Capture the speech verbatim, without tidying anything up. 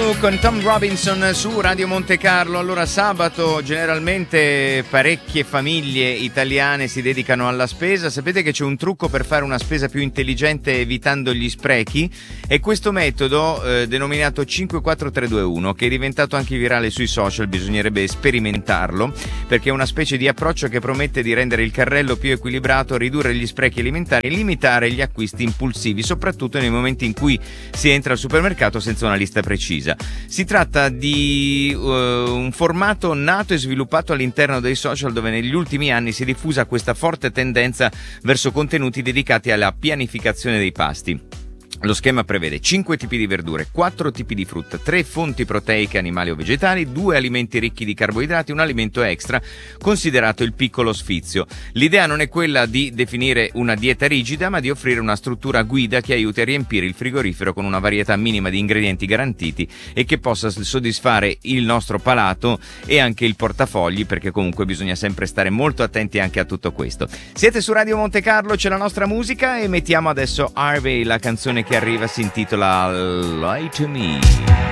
Avenue con Tom Robinson su Radio Monte Carlo. Allora, sabato generalmente parecchie famiglie italiane si dedicano alla spesa. Sapete che c'è un trucco per fare una spesa più intelligente evitando gli sprechi? È questo metodo eh, denominato cinque quattro tre due uno, che è diventato anche virale sui social. Bisognerebbe sperimentarlo, perché è una specie di approccio che promette di rendere il carrello più equilibrato, ridurre gli sprechi alimentari e limitare gli acquisti impulsivi, soprattutto nei momenti in cui si entra al supermercato senza una lista precisa. Si tratta di uh, un formato nato e sviluppato all'interno dei social, dove negli ultimi anni si è diffusa questa forte tendenza verso contenuti dedicati alla pianificazione dei pasti. Lo schema prevede cinque tipi di verdure, quattro tipi di frutta, tre fonti proteiche animali o vegetali, due alimenti ricchi di carboidrati, un alimento extra considerato il piccolo sfizio. L'idea non è quella di definire una dieta rigida, ma di offrire una struttura guida che aiuti a riempire il frigorifero con una varietà minima di ingredienti garantiti e che possa soddisfare il nostro palato e anche il portafogli, perché comunque bisogna sempre stare molto attenti anche a tutto questo. Siete su Radio Monte Carlo, c'è la nostra musica e mettiamo adesso Harvey, la canzone che arriva si intitola Lie to Me.